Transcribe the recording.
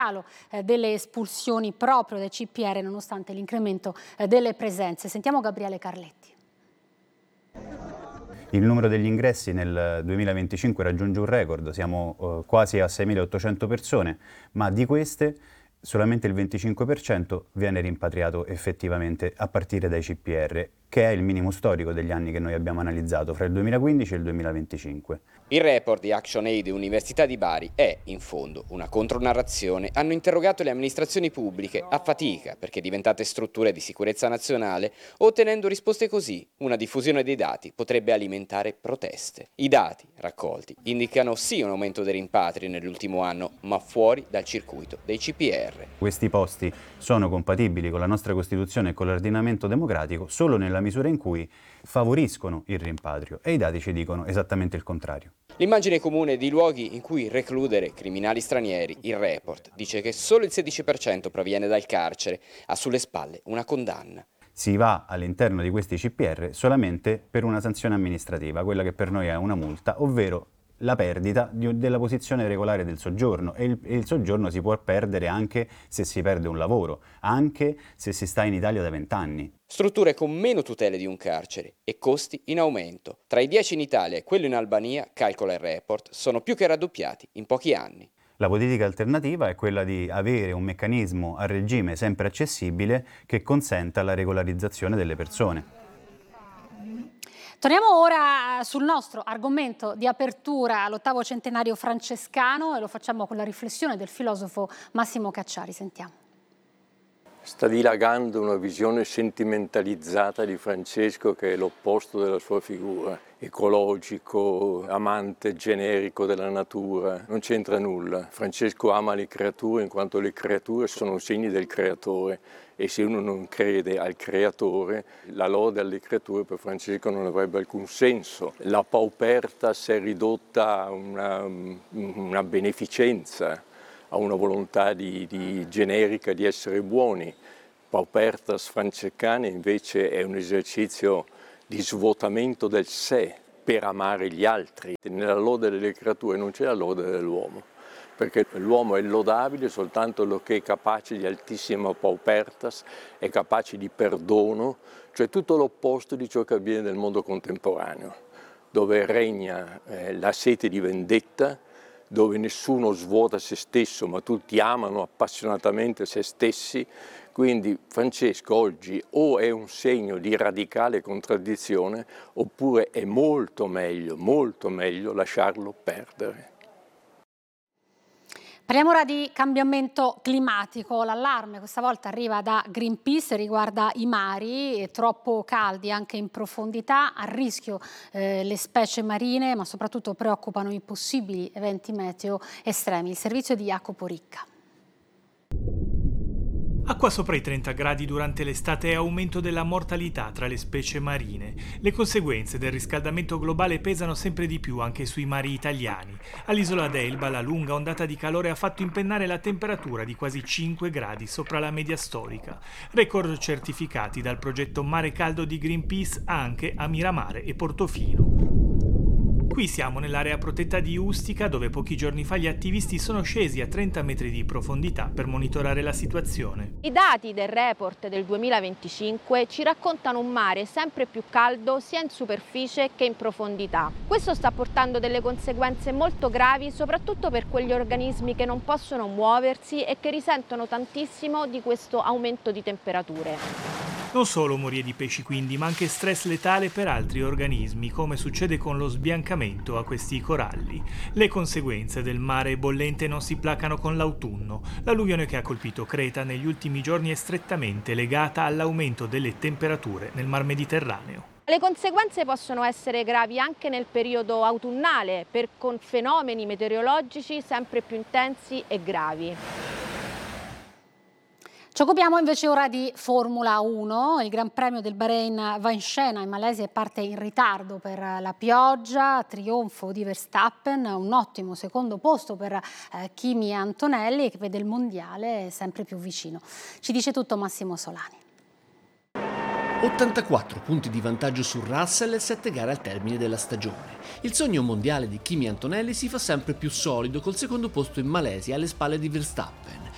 delle espulsioni proprio dai CPR nonostante l'incremento delle presenze. Sentiamo Gabriele Carletti. Il numero degli ingressi nel 2025 raggiunge un record, siamo quasi a 6.800 persone, ma di queste solamente il 25% viene rimpatriato effettivamente a partire dai CPR, che è il minimo storico degli anni che noi abbiamo analizzato fra il 2015 e il 2025. Il report di ActionAid Università di Bari è, in fondo, una contronarrazione. Hanno interrogato le amministrazioni pubbliche a fatica perché diventate strutture di sicurezza nazionale, ottenendo risposte così. Una diffusione dei dati potrebbe alimentare proteste. I dati raccolti indicano sì un aumento dei rimpatri nell'ultimo anno, ma fuori dal circuito dei CPR. Questi posti sono compatibili con la nostra Costituzione e con l'ordinamento democratico solo nella misura in cui favoriscono il rimpatrio, e i dati ci dicono esattamente il contrario. L'immagine comune di luoghi in cui recludere criminali stranieri, il report dice che solo il 16% proviene dal carcere, ha sulle spalle una condanna. Si va all'interno di questi CPR solamente per una sanzione amministrativa, quella che per noi è una multa, ovvero la perdita della posizione regolare del soggiorno, e il soggiorno si può perdere anche se si perde un lavoro, anche se si sta in Italia da 20 anni. Strutture con meno tutele di un carcere e costi in aumento. Tra i 10 in Italia e quello in Albania, calcola il report, sono più che raddoppiati in pochi anni. La politica alternativa è quella di avere un meccanismo a regime sempre accessibile che consenta la regolarizzazione delle persone. Torniamo ora sul nostro argomento di apertura all'8° centenario francescano e lo facciamo con la riflessione del filosofo Massimo Cacciari. Sentiamo. Sta dilagando una visione sentimentalizzata di Francesco che è l'opposto della sua figura, ecologico, amante generico della natura, non c'entra nulla. Francesco ama le creature in quanto le creature sono segni del creatore, e se uno non crede al creatore, la lode alle creature per Francesco non avrebbe alcun senso. La paupertas è ridotta a una beneficenza, a una volontà generica di essere buoni. Paupertas francescane invece è un esercizio di svuotamento del sé per amare gli altri. Nella lode delle creature non c'è la lode dell'uomo, perché l'uomo è lodabile soltanto lo che è capace di altissima paupertas, è capace di perdono, cioè tutto l'opposto di ciò che avviene nel mondo contemporaneo, dove regna la sete di vendetta, dove nessuno svuota se stesso, ma tutti amano appassionatamente se stessi. Quindi Francesco oggi o è un segno di radicale contraddizione, oppure è molto meglio lasciarlo perdere. Parliamo ora di cambiamento climatico. L'allarme questa volta arriva da Greenpeace, riguarda i mari, troppo caldi anche in profondità, a rischio le specie marine, ma soprattutto preoccupano i possibili eventi meteo estremi. Il servizio di Jacopo Ricca. Acqua sopra i 30 gradi durante l'estate e aumento della mortalità tra le specie marine. Le conseguenze del riscaldamento globale pesano sempre di più anche sui mari italiani. All'isola d'Elba la lunga ondata di calore ha fatto impennare la temperatura di quasi 5 gradi sopra la media storica. Record certificati dal progetto Mare Caldo di Greenpeace anche a Miramare e Portofino. Qui siamo nell'area protetta di Ustica, dove pochi giorni fa gli attivisti sono scesi a 30 metri di profondità per monitorare la situazione. I dati del report del 2025 ci raccontano un mare sempre più caldo sia in superficie che in profondità. Questo sta portando delle conseguenze molto gravi, soprattutto per quegli organismi che non possono muoversi e che risentono tantissimo di questo aumento di temperature. Non solo morie di pesci quindi, ma anche stress letale per altri organismi, come succede con lo sbiancamento a questi coralli. Le conseguenze del mare bollente non si placano con l'autunno. L'alluvione che ha colpito Creta negli ultimi giorni è strettamente legata all'aumento delle temperature nel Mar Mediterraneo. Le conseguenze possono essere gravi anche nel periodo autunnale, con fenomeni meteorologici sempre più intensi e gravi. Ci occupiamo invece ora di Formula 1. Il Gran Premio del Bahrain va in scena in Malesia e parte in ritardo per la pioggia. Trionfo di Verstappen, un ottimo secondo posto per Kimi Antonelli, che vede il mondiale sempre più vicino. Ci dice tutto Massimo Solani. 84 punti di vantaggio su Russell e 7 gare al termine della stagione. Il sogno mondiale di Kimi Antonelli si fa sempre più solido col secondo posto in Malesia alle spalle di Verstappen.